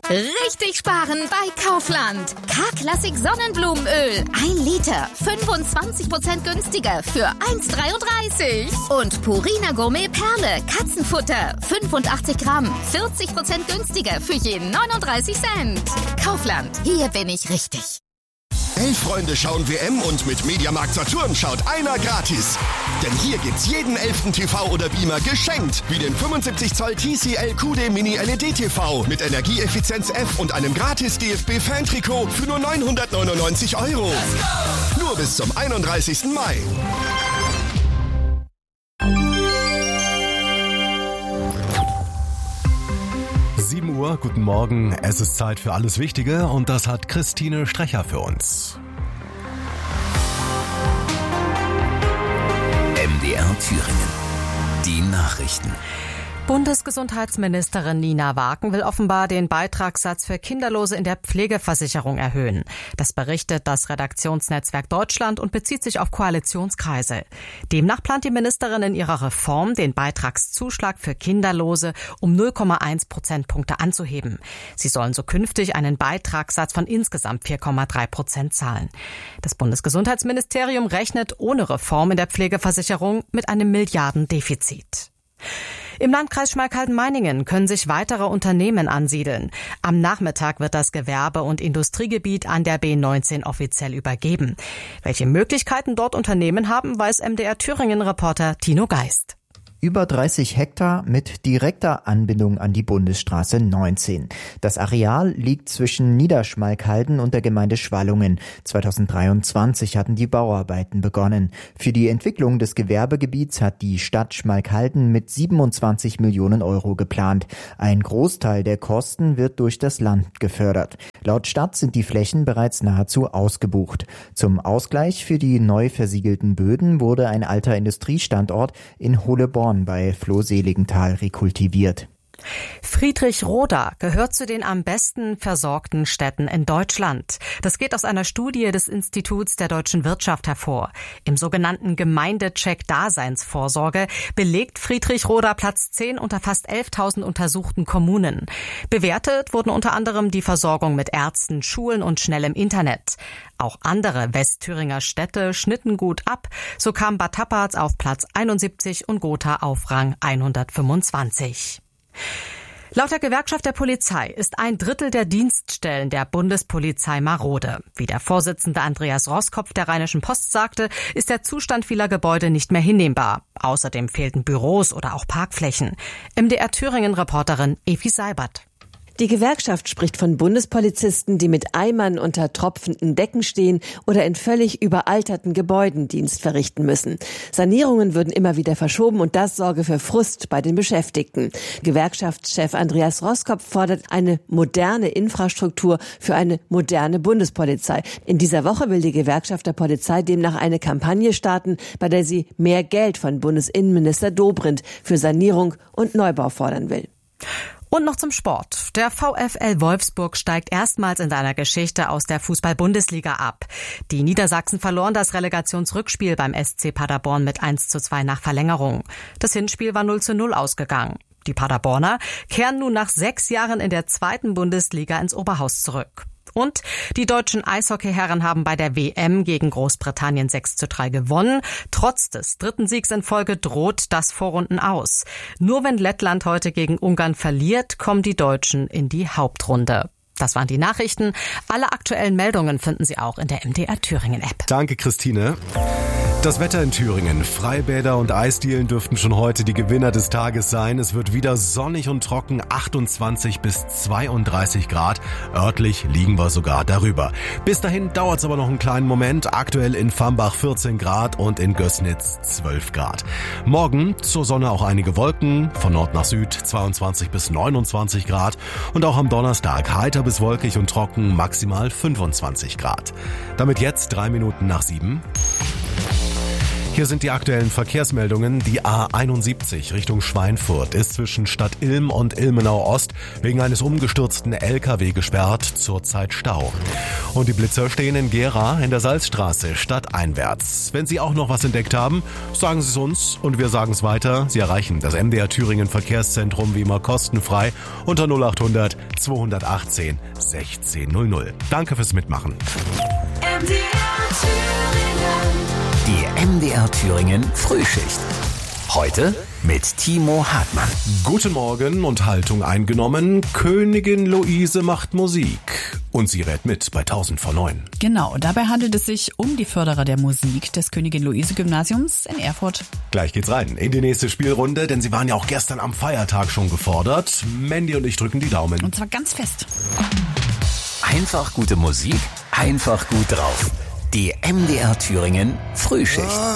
Richtig sparen bei Kaufland. K-Klassik Sonnenblumenöl. 1 Liter. 25% günstiger für 1,33. Und Purina Gourmet Perle. Katzenfutter. 85 Gramm. 40% günstiger für jeden 39 Cent. Kaufland. Hier bin ich richtig. 11 Freunde schauen WM und mit Mediamarkt Saturn schaut einer gratis. Denn hier gibt's jeden 11. TV oder Beamer geschenkt. Wie den 75 Zoll TCL QD Mini LED TV mit Energieeffizienz F und einem gratis DFB-Fan-Trikot für nur 999 €. Nur bis zum 31. Mai. Uhr, guten Morgen. Es ist Zeit für alles Wichtige und das hat Christine Strecher für uns. MDR Thüringen. Die Nachrichten. Bundesgesundheitsministerin Nina Waken will offenbar den Beitragssatz für Kinderlose in der Pflegeversicherung erhöhen. Das berichtet das Redaktionsnetzwerk Deutschland und bezieht sich auf Koalitionskreise. Demnach plant die Ministerin in ihrer Reform, den Beitragszuschlag für Kinderlose um 0,1 Prozentpunkte anzuheben. Sie sollen so künftig einen Beitragssatz von insgesamt 4,3% zahlen. Das Bundesgesundheitsministerium rechnet ohne Reform in der Pflegeversicherung mit einem Milliardendefizit. Im Landkreis Schmalkalden-Meiningen können sich weitere Unternehmen ansiedeln. Am Nachmittag wird das Gewerbe- und Industriegebiet an der B19 offiziell übergeben. Welche Möglichkeiten dort Unternehmen haben, weiß MDR Thüringen-Reporter Tino Geist. Über 30 Hektar mit direkter Anbindung an die Bundesstraße 19. Das Areal liegt zwischen Niederschmalkalden und der Gemeinde Schwallungen. 2023 hatten die Bauarbeiten begonnen. Für die Entwicklung des Gewerbegebiets hat die Stadt Schmalkalden mit 27 Millionen € geplant. Ein Großteil der Kosten wird durch das Land gefördert. Laut Stadt sind die Flächen bereits nahezu ausgebucht. Zum Ausgleich für die neu versiegelten Böden wurde ein alter Industriestandort in Hohleborn bei Flohseligenthal rekultiviert. Friedrichroda gehört zu den am besten versorgten Städten in Deutschland. Das geht aus einer Studie des Instituts der deutschen Wirtschaft hervor. Im sogenannten Gemeindecheck Daseinsvorsorge belegt Friedrichroda Platz 10 unter fast 11.000 untersuchten Kommunen. Bewertet wurden unter anderem die Versorgung mit Ärzten, Schulen und schnellem Internet. Auch andere Westthüringer Städte schnitten gut ab. So kam Bad Tappatz auf Platz 71 und Gotha auf Rang 125. Laut der Gewerkschaft der Polizei ist 1/3 der Dienststellen der Bundespolizei marode. Wie der Vorsitzende Andreas Roskopf der Rheinischen Post sagte, ist der Zustand vieler Gebäude nicht mehr hinnehmbar. Außerdem fehlten Büros oder auch Parkflächen. MDR Thüringen-Reporterin Evi Seibert. Die Gewerkschaft spricht von Bundespolizisten, die mit Eimern unter tropfenden Decken stehen oder in völlig überalterten Gebäuden Dienst verrichten müssen. Sanierungen würden immer wieder verschoben und das sorge für Frust bei den Beschäftigten. Gewerkschaftschef Andreas Roskopf fordert eine moderne Infrastruktur für eine moderne Bundespolizei. In dieser Woche will die Gewerkschaft der Polizei demnach eine Kampagne starten, bei der sie mehr Geld von Bundesinnenminister Dobrindt für Sanierung und Neubau fordern will. Und noch zum Sport. Der VfL Wolfsburg steigt erstmals in seiner Geschichte aus der Fußball-Bundesliga ab. Die Niedersachsen verloren das Relegationsrückspiel beim SC Paderborn mit 1:2 nach Verlängerung. Das Hinspiel war 0:0 ausgegangen. Die Paderborner kehren nun nach 6 Jahren in der 2. Bundesliga ins Oberhaus zurück. Und die deutschen Eishockeyherren haben bei der WM gegen Großbritannien 6:3 gewonnen. Trotz des 3. Siegs in Folge droht das Vorrunden aus. Nur wenn Lettland heute gegen Ungarn verliert, kommen die Deutschen in die Hauptrunde. Das waren die Nachrichten. Alle aktuellen Meldungen finden Sie auch in der MDR Thüringen App. Danke, Christine. Das Wetter in Thüringen. Freibäder und Eisdielen dürften schon heute die Gewinner des Tages sein. Es wird wieder sonnig und trocken, 28 bis 32 Grad. Örtlich liegen wir sogar darüber. Bis dahin dauert es aber noch einen kleinen Moment. Aktuell in Fambach 14 Grad und in Gößnitz 12 Grad. Morgen zur Sonne auch einige Wolken. Von Nord nach Süd 22 bis 29 Grad. Und auch am Donnerstag heiter bis wolkig und trocken, maximal 25 Grad. Damit jetzt 3 Minuten nach 7. Hier sind die aktuellen Verkehrsmeldungen. Die A71 Richtung Schweinfurt ist zwischen Stadt Ilm und Ilmenau Ost wegen eines umgestürzten LKW gesperrt, zurzeit Stau. Und die Blitzer stehen in Gera in der Salzstraße stadteinwärts. Wenn Sie auch noch was entdeckt haben, sagen Sie es uns und wir sagen es weiter. Sie erreichen das MDR Thüringen Verkehrszentrum wie immer kostenfrei unter 0800 218 1600. Danke fürs Mitmachen. Die MDR Thüringen Frühschicht. Heute mit Timo Hartmann. Guten Morgen und Haltung eingenommen. Königin Luise macht Musik. Und sie rät mit bei 1000 vor 9. Genau, dabei handelt es sich um die Förderer der Musik des Königin-Luise-Gymnasiums in Erfurt. Gleich geht's rein in die nächste Spielrunde, denn sie waren ja auch gestern am Feiertag schon gefordert. Mandy und ich drücken die Daumen. Und zwar ganz fest. Einfach gute Musik, einfach gut drauf. Die MDR Thüringen Frühschicht.